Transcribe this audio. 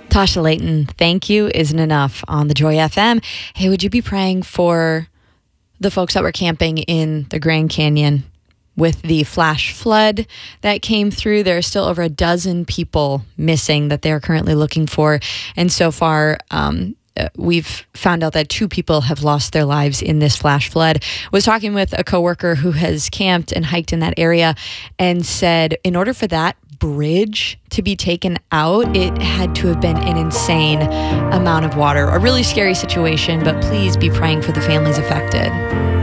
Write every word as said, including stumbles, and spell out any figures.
Tasha Layton, thank you isn't enough on the Joy F M. Hey, would you be praying for the folks that were camping in the Grand Canyon with the flash flood that came through? There are still over a dozen people missing that they're currently looking for. And so far, um, we've found out that two people have lost their lives in this flash flood. Was talking with a coworker who has camped and hiked in that area and said in order for that bridge to be taken out, it had to have been an insane amount of water. A really scary situation, but please be praying for the families affected.